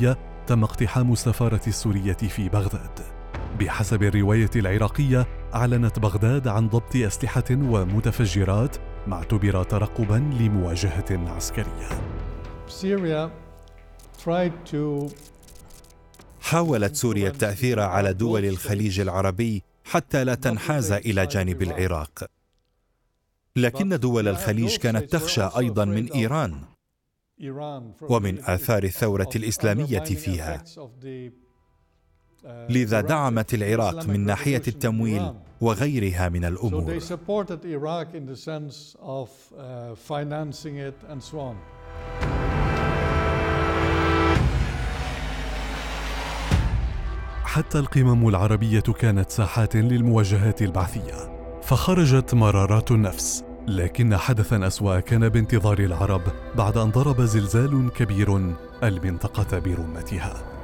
العراقية تم اقتحام السفارة السورية في بغداد. بحسب الرواية العراقية، أعلنت بغداد عن ضبط أسلحة ومتفجرات ما اعتبر ترقباً لمواجهة عسكرية. حاولت سوريا التأثير على دول الخليج العربي حتى لا تنحاز إلى جانب العراق، لكن دول الخليج كانت تخشى أيضاً من إيران ومن آثار الثورة الإسلامية فيها، لذا دعمت العراق من ناحية التمويل وغيرها من الأمور. حتى القمم العربية كانت ساحات للمواجهات البعثية، فخرجت مرارات النفس. لكن حدثاً أسوأ كان بانتظار العرب بعد أن ضرب زلزال كبير المنطقة برمتها.